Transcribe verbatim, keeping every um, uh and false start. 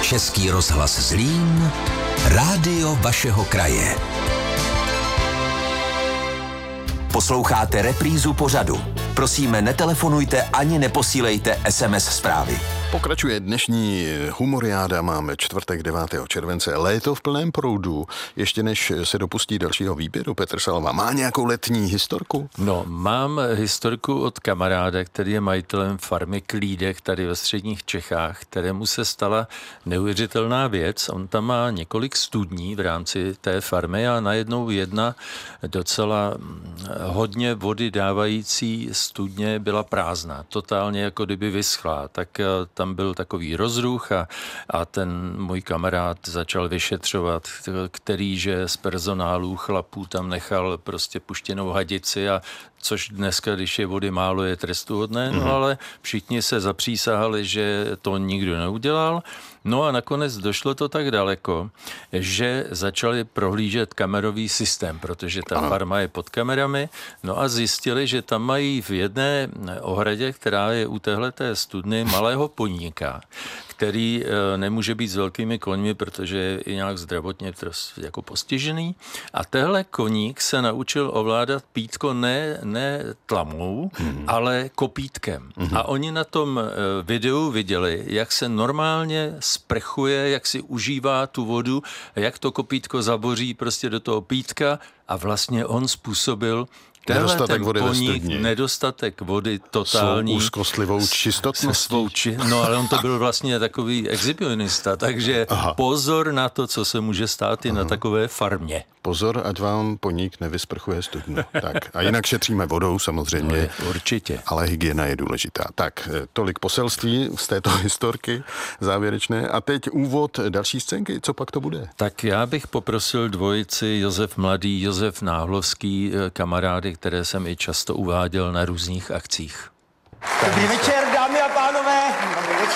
Český rozhlas Zlín, rádio vašeho kraje. Posloucháte reprízu pořadu. Prosíme, netelefonujte ani neposílejte es em es zprávy. Pokračuje dnešní humoriáda, máme čtvrtek devátého července, léto v plném proudu. Ještě než se dopustí dalšího výběru, Petr Salva má nějakou letní historku? No, mám historku od kamaráda, který je majitelem farmy Klídek tady ve středních Čechách, kterému se stala neuvěřitelná věc. On tam má několik studní v rámci té farmy a najednou jedna docela hodně vody dávající studně byla prázdná, totálně jako kdyby vyschlá. Tak tam byl takový rozruch a, a ten můj kamarád začal vyšetřovat, který že z personálů chlapů tam nechal prostě puštěnou hadici, a což dneska, když je vody málo, je trestuhodné, no ale všichni se zapřísahali, že to nikdo neudělal. No a nakonec došlo to tak daleko, že začali prohlížet kamerový systém, protože ta Aha. farma je pod kamerami, no a zjistili, že tam mají v jedné ohradě, která je u téhleté studny, malého poníka, který e, nemůže být s velkými koňmi, protože je i nějak zdravotně jako postižený. A tehle koník se naučil ovládat pítko ne, ne tlamou, hmm. ale kopítkem. Hmm. A oni na tom e, videu viděli, jak se normálně sprchuje, jak si užívá tu vodu, jak to kopítko zaboří prostě do toho pítka, a vlastně on způsobil Nedostatek vody ve studni. Nedostatek vody totální. Svou úzkostlivou čistotností. Či, no ale on to byl vlastně takový exhibicionista, takže Aha. pozor na to, co se může stát i Aha. na takové farmě. Pozor, ať vám poník nevysprchuje studnu. Tak, a jinak šetříme vodou samozřejmě. No, určitě. Ale hygiena je důležitá. Tak, tolik poselství z této historky závěrečné. A teď úvod další scénky. Co pak to bude? Tak já bych poprosil dvojici Josef Mladý, Josef Náhlovský, kamarády, které jsem i často uváděl na různých akcích. Dobrý večer, dámy a pánové.